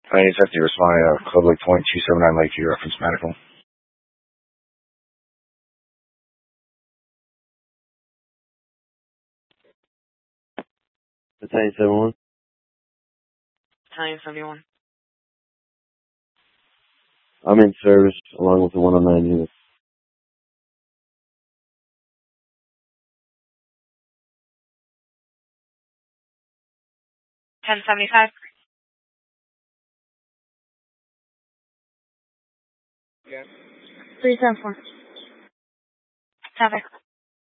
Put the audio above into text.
Hey, it's Hefty responding Club Lake Point 279 Lakeview, reference medical. 971. 971. I'm in service along with the 109 unit. 1075. 374. Traffic.